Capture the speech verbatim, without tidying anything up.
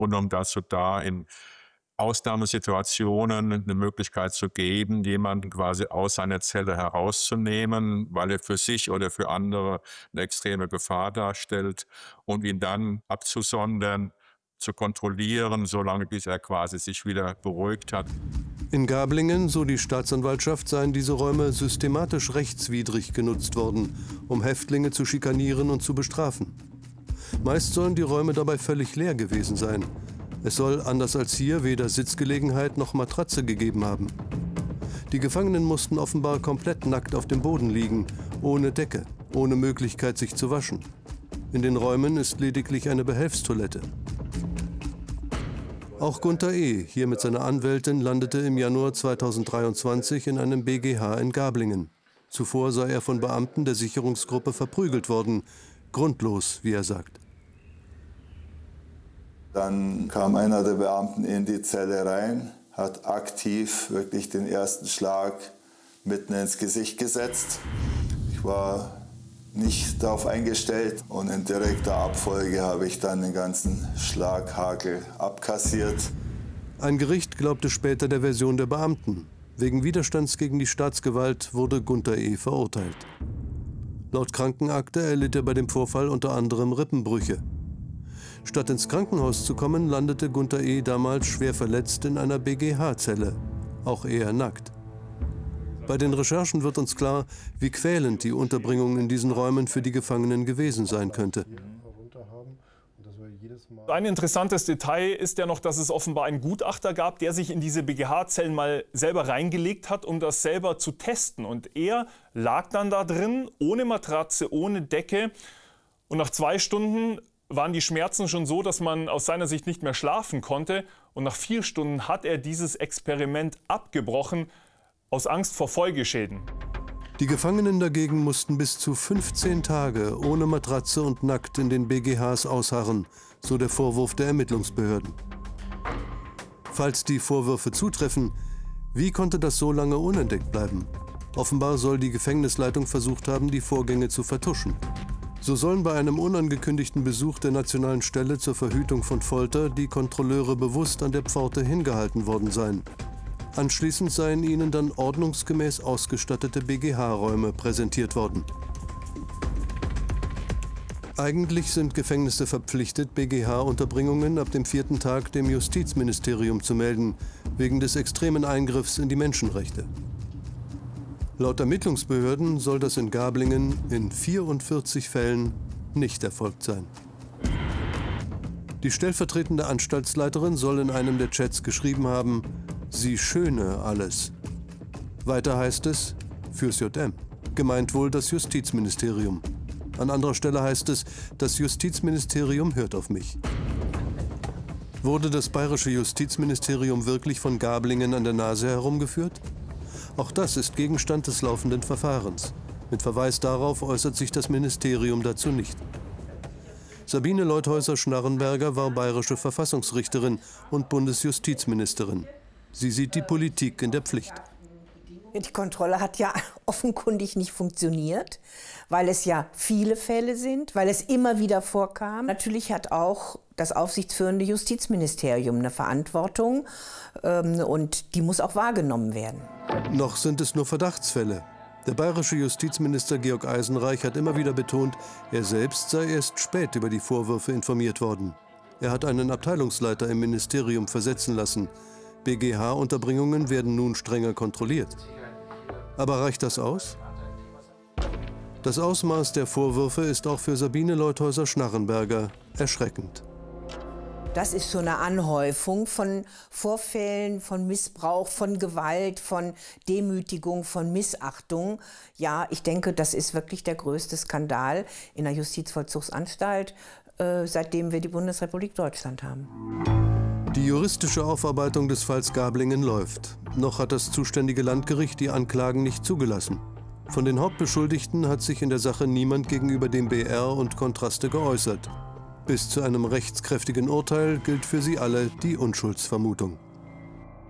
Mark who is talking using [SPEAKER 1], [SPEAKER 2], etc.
[SPEAKER 1] und um dazu da in Ausnahmesituationen eine Möglichkeit zu geben, jemanden quasi aus seiner Zelle herauszunehmen, weil er für sich oder für andere eine extreme Gefahr darstellt, und ihn dann abzusondern, zu kontrollieren, solange bis er quasi sich wieder beruhigt hat.
[SPEAKER 2] In Gablingen, so die Staatsanwaltschaft, seien diese Räume systematisch rechtswidrig genutzt worden, um Häftlinge zu schikanieren und zu bestrafen. Meist sollen die Räume dabei völlig leer gewesen sein. Es soll, anders als hier, weder Sitzgelegenheit noch Matratze gegeben haben. Die Gefangenen mussten offenbar komplett nackt auf dem Boden liegen, ohne Decke, ohne Möglichkeit, sich zu waschen. In den Räumen ist lediglich eine Behelfstoilette. Auch Gunter E., hier mit seiner Anwältin, landete im Januar zweitausenddreiundzwanzig in einem B G H in Gablingen. Zuvor sei er von Beamten der Sicherungsgruppe verprügelt worden. Grundlos, wie er sagt.
[SPEAKER 3] Dann kam einer der Beamten in die Zelle rein, hat aktiv wirklich den ersten Schlag mitten ins Gesicht gesetzt. Ich war nicht darauf eingestellt und in direkter Abfolge habe ich dann den ganzen Schlaghagel abkassiert.
[SPEAKER 2] Ein Gericht glaubte später der Version der Beamten. Wegen Widerstands gegen die Staatsgewalt wurde Gunter E. verurteilt. Laut Krankenakte erlitt er bei dem Vorfall unter anderem Rippenbrüche. Statt ins Krankenhaus zu kommen, landete Gunter E. damals schwer verletzt in einer B G H-Zelle, auch er nackt. Bei den Recherchen wird uns klar, wie quälend die Unterbringung in diesen Räumen für die Gefangenen gewesen sein könnte.
[SPEAKER 4] Ein interessantes Detail ist ja noch, dass es offenbar einen Gutachter gab, der sich in diese B G H-Zellen mal selber reingelegt hat, um das selber zu testen. Und er lag dann da drin, ohne Matratze, ohne Decke. Und nach zwei Stunden waren die Schmerzen schon so, dass man aus seiner Sicht nicht mehr schlafen konnte. Und nach vier Stunden hat er dieses Experiment abgebrochen, aus Angst vor Folgeschäden.
[SPEAKER 2] Die Gefangenen dagegen mussten bis zu fünfzehn Tage ohne Matratze und nackt in den B G Hs ausharren, so der Vorwurf der Ermittlungsbehörden. Falls die Vorwürfe zutreffen, wie konnte das so lange unentdeckt bleiben? Offenbar soll die Gefängnisleitung versucht haben, die Vorgänge zu vertuschen. So sollen bei einem unangekündigten Besuch der Nationalen Stelle zur Verhütung von Folter die Kontrolleure bewusst an der Pforte hingehalten worden sein. Anschließend seien ihnen dann ordnungsgemäß ausgestattete B G H-Räume präsentiert worden. Eigentlich sind Gefängnisse verpflichtet, B G H-Unterbringungen ab dem vierten Tag dem Justizministerium zu melden, wegen des extremen Eingriffs in die Menschenrechte. Laut Ermittlungsbehörden soll das in Gablingen in vierundvierzig Fällen nicht erfolgt sein. Die stellvertretende Anstaltsleiterin soll in einem der Chats geschrieben haben, sie schöne alles. Weiter heißt es, fürs J M. Gemeint wohl das Justizministerium. An anderer Stelle heißt es, das Justizministerium hört auf mich. Wurde das bayerische Justizministerium wirklich von Gablingen an der Nase herumgeführt? Auch das ist Gegenstand des laufenden Verfahrens. Mit Verweis darauf äußert sich das Ministerium dazu nicht. Sabine Leuthäuser-Schnarrenberger war bayerische Verfassungsrichterin und Bundesjustizministerin. Sie sieht die Politik in der Pflicht.
[SPEAKER 5] Die Kontrolle hat ja offenkundig nicht funktioniert, weil es ja viele Fälle sind, weil es immer wieder vorkam. Natürlich hat auch das aufsichtsführende Justizministerium eine Verantwortung ähm, und die muss auch wahrgenommen werden.
[SPEAKER 2] Noch sind es nur Verdachtsfälle. Der bayerische Justizminister Georg Eisenreich hat immer wieder betont, er selbst sei erst spät über die Vorwürfe informiert worden. Er hat einen Abteilungsleiter im Ministerium versetzen lassen. B G H-Unterbringungen werden nun strenger kontrolliert. Aber reicht das aus? Das Ausmaß der Vorwürfe ist auch für Sabine Leuthäuser-Schnarrenberger erschreckend.
[SPEAKER 5] Das ist so eine Anhäufung von Vorfällen, von Missbrauch, von Gewalt, von Demütigung, von Missachtung. Ja, ich denke, das ist wirklich der größte Skandal in der Justizvollzugsanstalt, äh, seitdem wir die Bundesrepublik Deutschland haben.
[SPEAKER 2] Die juristische Aufarbeitung des Falls Gablingen läuft. Noch hat das zuständige Landgericht die Anklagen nicht zugelassen. Von den Hauptbeschuldigten hat sich in der Sache niemand gegenüber dem B R und Kontraste geäußert. Bis zu einem rechtskräftigen Urteil gilt für sie alle die Unschuldsvermutung.